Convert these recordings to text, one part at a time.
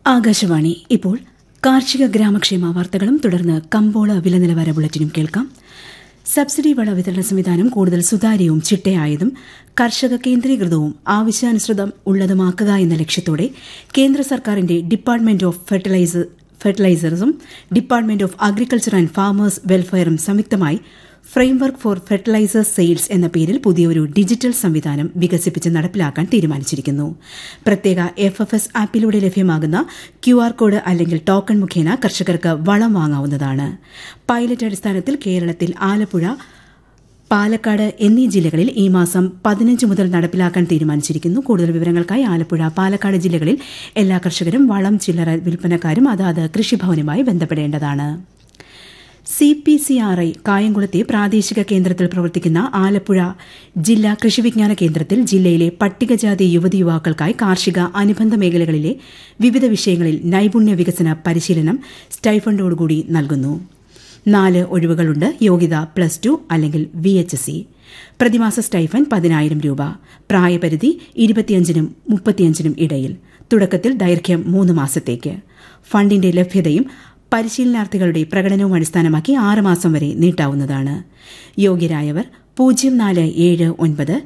ആകാശവാണി. ഇപ്പോൾ കാർഷിക ഗ്രാമക്ഷേമ വാർത്തകളും തുടർന്ന് കമ്പോള വില നിലവാര ബുള്ളറ്റിനും കേൾക്കാം. സബ്സിഡി വള വിതരണ സംവിധാനം കൂടുതൽ സുതാര്യവും ചിട്ടയായതും കർഷക കേന്ദ്രീകൃതവും ആവശ്യാനുസൃതം ഉള്ളതുമാക്കുക എന്ന ലക്ഷ്യത്തോടെ കേന്ദ്ര സർക്കാരിന്റെ department of ഫെർട്ടിലൈസേഴ്സും department of agriculture and farmers വെൽഫെയറും സംയുക്തമായി ഫ്രെയിംവർക്ക് ഫോർ ഫെർട്ടിലൈസേഴ്സ് സെയിൽസ് എന്ന പേരിൽ പുതിയൊരു ഡിജിറ്റൽ സംവിധാനം വികസിപ്പിച്ച് നടപ്പിലാക്കാൻ തീരുമാനിച്ചിരിക്കുന്നു. പ്രത്യേക FFS ആപ്പിലൂടെ ലഭ്യമാകുന്ന QR കോഡ് അല്ലെങ്കിൽ ടോക്കൺ മുഖേന കർഷകർക്ക് വളം വാങ്ങാവുന്നതാണ്. പൈലറ്റ് അടിസ്ഥാനത്തിൽ കേരളത്തിൽ ആലപ്പുഴ, പാലക്കാട് എന്നീ ജില്ലകളിൽ ഈ മാസം 15 മുതൽ നടപ്പിലാക്കാൻ തീരുമാനിച്ചിരിക്കുന്നു. കൂടുതൽ വിവരങ്ങൾക്കായി ആലപ്പുഴ, പാലക്കാട് ജില്ലകളിൽ എല്ലാ കർഷകരും വളം ചില്ലറ വിൽപ്പനക്കാരും അതാത് കൃഷിഭവനുമായി ബന്ധപ്പെടേണ്ടതാണ്. CPCRI കായംകുളത്തെ പ്രാദേശിക കേന്ദ്രത്തിൽ പ്രവർത്തിക്കുന്ന ആലപ്പുഴ ജില്ലാ കൃഷിവിജ്ഞാന കേന്ദ്രത്തിൽ ജില്ലയിലെ പട്ടികജാതി യുവതി യുവാക്കൾക്കായി കാർഷിക അനുബന്ധ മേഖലകളിലെ വിവിധ വിഷയങ്ങളിൽ നൈപുണ്യ വികസന പരിശീലനം സ്റ്റൈഫണ്ടോടുകൂടി നൽകുന്നു. 4 ഒഴിവുകളുണ്ട്. യോഗ്യത +2 അല്ലെങ്കിൽ VHSC. പ്രതിമാസ സ്റ്റൈഫൻ 10,000 രൂപ. പ്രായപരിധി 25-നും 35-നും ഇടയിൽ. തുടക്കത്തിൽ ദൈർഘ്യം 3 മാസത്തേക്ക്. ഫണ്ടിന്റെ ലഭ്യതയും പരിശീലനാർത്ഥികളുടെ പ്രകടനവും അടിസ്ഥാനമാക്കി 6 മാസം വരെ നീട്ടാവുന്നതാണ്. യോഗ്യരായവർ 0479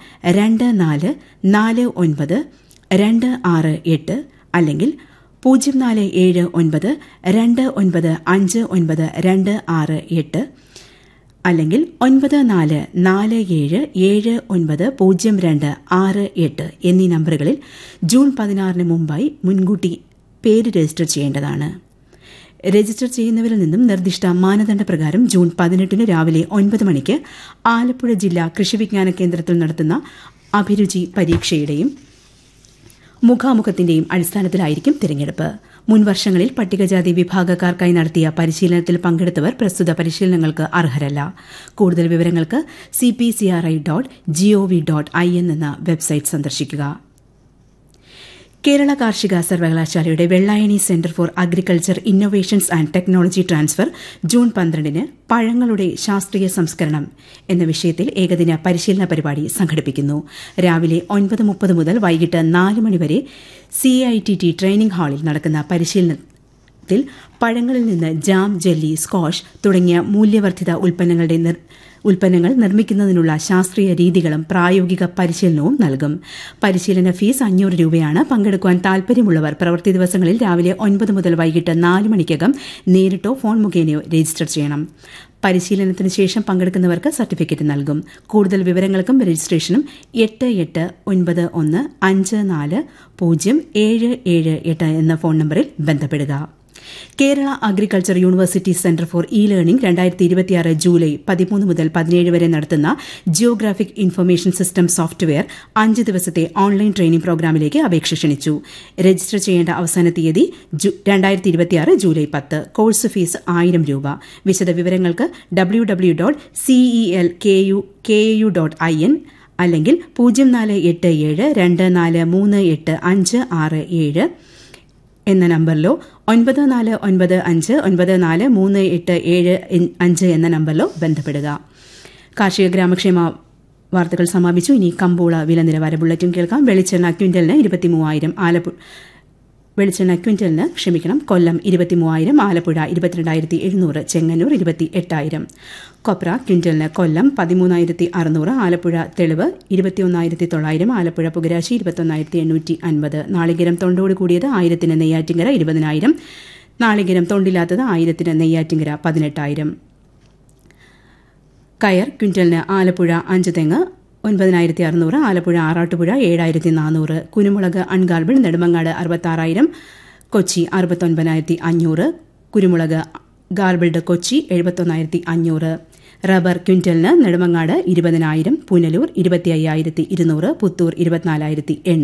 2449 268 അല്ലെങ്കിൽ 0479 295926 അല്ലെങ്കിൽ 9447790268 എന്നീ നമ്പറുകളിൽ ജൂൺ 16-ന് മുമ്പായി മുൻകൂട്ടി പേര് രജിസ്റ്റർ ചെയ്യേണ്ടതാണ്. രജിസ്റ്റർ ചെയ്യുന്നവരിൽ നിന്നും നിർദ്ദിഷ്ട മാനദണ്ഡ പ്രകാരം ജൂൺ 18-ന് രാവിലെ 9 മണിക്ക് ആലപ്പുഴ ജില്ലാ കൃഷിവിജ്ഞാന കേന്ദ്രത്തിൽ നടത്തുന്ന അഭിരുചി പരീക്ഷയുടെയും മുഖാമുഖത്തിന്റെയും അടിസ്ഥാനത്തിലായിരിക്കും തിരഞ്ഞെടുപ്പ്. മുൻ വർഷങ്ങളിൽ പട്ടികജാതി വിഭാഗക്കാർക്കായി നടത്തിയ പരിശീലനത്തിൽ പങ്കെടുത്തവർ പ്രസ്തുത പരിശീലനങ്ങൾക്ക് അർഹരല്ല. കൂടുതൽ വിവരങ്ങൾക്ക് cpcri.gov.in എന്ന വെബ്സൈറ്റ് സന്ദർശിക്കുക. കേരള കാർഷിക സർവകലാശാലയുടെ Vellayani centre for agriculture innovations and technology transfer June 12-ന് പഴങ്ങളുടെ ശാസ്ത്രീയ സംസ്കരണം എന്ന വിഷയത്തിൽ ഏകദിന പരിശീലന പരിപാടി സംഘടിപ്പിക്കുന്നു. രാവിലെ 9:30 മുതൽ വൈകിട്ട് 4 മണിവരെ CITT ട്രെയിനിംഗ് ഹാളിൽ നടക്കുന്ന പരിശീലനത്തിൽ പഴങ്ങളിൽ നിന്ന് ജാം, ജെല്ലി, സ്ക്വാഷ് തുടങ്ങിയ മൂല്യവർദ്ധിത ഉൽപ്പന്നങ്ങൾ നിർമ്മിക്കുന്നതിനുള്ള ശാസ്ത്രീയ രീതികളും പ്രായോഗിക പരിശീലനവും നൽകും. പരിശീലന ഫീസ് 500 രൂപയാണ്. പങ്കെടുക്കുവാൻ താൽപര്യമുള്ളവർ പ്രവൃത്തി ദിവസങ്ങളിൽ രാവിലെ 9 മുതൽ വൈകിട്ട് 4 മണിക്കകം നേരിട്ടോ ഫോൺ മുഖേനയോ രജിസ്റ്റർ ചെയ്യണം. പരിശീലനത്തിന് ശേഷം പങ്കെടുക്കുന്നവർക്ക് സർട്ടിഫിക്കറ്റ് നൽകും. കൂടുതൽ വിവരങ്ങൾക്കും രജിസ്ട്രേഷനും 8891540778 എന്ന ഫോൺ നമ്പറിൽ ബന്ധപ്പെടുക. Kerala agriculture university centre for learning 2026 July 13 മുതൽ 17 വരെ നടത്തുന്ന ജിയോഗ്രാഫിക് ഇൻഫർമേഷൻ സിസ്റ്റം സോഫ്റ്റ്വെയർ 5 ദിവസത്തെ ഓൺലൈൻ ട്രെയിനിംഗ് പ്രോഗ്രാമിലേക്ക് അപേക്ഷ ക്ഷണിച്ചു. രജിസ്റ്റർ ചെയ്യേണ്ട അവസാന തീയതി 2026 ജൂലൈ 10. കോഴ്സ് ഫീസ് 1000 രൂപ. വിശദ വിവരങ്ങൾക്ക് www.celkau.in അല്ലെങ്കിൽ 048724386567 എന്ന നമ്പറിലോ 9495943875 എന്ന നമ്പറിലോ ബന്ധപ്പെടുക. കാർഷിക ഗ്രാമക്ഷേമ വാർത്തകൾ സമാപിച്ചു. ഇനി കമ്പോള വില നിലവാര ബുള്ളറ്റിൻ കേൾക്കാം. വെളിച്ചെണ്ണ ക്വിന്റലിന് 23,000 കൊല്ലം 23,000, ആലപ്പുഴ 22,700, ചെങ്ങന്നൂർ 28,000. കൊപ്ര ക്വിന്റലിന് കൊല്ലം 13,600, ആലപ്പുഴ തെളിവ് 21,900, ആലപ്പുഴ പുകരാശി 21,850. നാളികേരം തൊണ്ടോട് കൂടിയത് 1000-ന് നെയ്യാറ്റിങ്കര 20,000, നാളികേരം തൊണ്ടില്ലാത്തത് 1000-ന് നെയ്യാറ്റിങ്കര 18,000. കയർ ക്വിന്റലിന് ആലപ്പുഴ 5 തെങ്ങ് 9,600, ആലപ്പുഴ ആറാട്ടുപുഴ 7,400. കുരുമുളക് അൺഗാർബിൾഡ് നെടുമങ്ങാട് 66,000, കൊച്ചി 69,500, കുരുമുളക് ഗാർബിൾഡ് കൊച്ചി 71,500. റബ്ബർ ക്വിന്റലിന് നെടുമങ്ങാട് 20,000, പുനലൂർ 25,200, പുത്തൂർ 24,800.